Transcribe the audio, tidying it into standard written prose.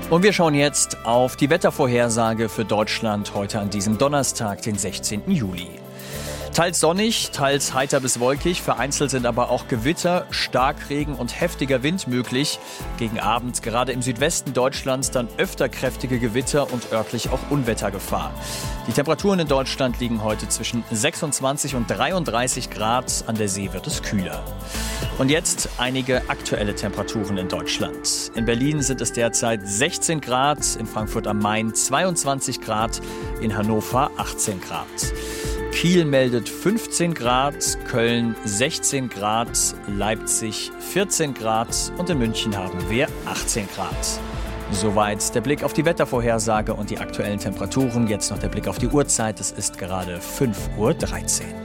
Und wir schauen jetzt auf die Wettervorhersage für Deutschland heute an diesem Donnerstag, den 16. Juli. Teils sonnig, teils heiter bis wolkig, vereinzelt sind aber auch Gewitter, Starkregen und heftiger Wind möglich. Gegen Abend gerade im Südwesten Deutschlands dann öfter kräftige Gewitter und örtlich auch Unwettergefahr. Die Temperaturen in Deutschland liegen heute zwischen 26 und 33 Grad, an der See wird es kühler. Und jetzt einige aktuelle Temperaturen in Deutschland. In Berlin sind es derzeit 16 Grad, in Frankfurt am Main 22 Grad, in Hannover 18 Grad. Kiel meldet 15 Grad, Köln 16 Grad, Leipzig 14 Grad und in München haben wir 18 Grad. Soweit der Blick auf die Wettervorhersage und die aktuellen Temperaturen. Jetzt noch der Blick auf die Uhrzeit. Es ist gerade 5:13 Uhr.